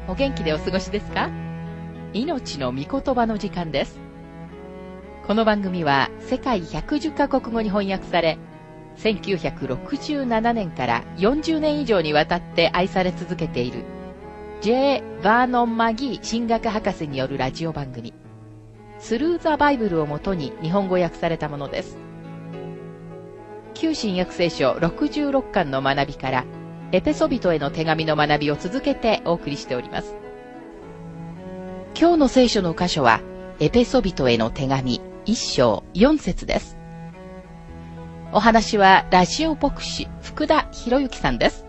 お元気でお過ごしですか？命の御言葉の時間です。この番組は世界110カ国語に翻訳され、1967年から40年以上にわたって愛され続けている J. バーノン・マギー神学博士によるラジオ番組、スルー・ザ・バイブルをもとに日本語訳されたものです。旧新約聖書66巻の学びからエペソビトへの手紙の学びを続けてお送りしております。今日の聖書の箇所はエペソビトへの手紙1章4節です。お話はラジオ牧師福田博之さんです。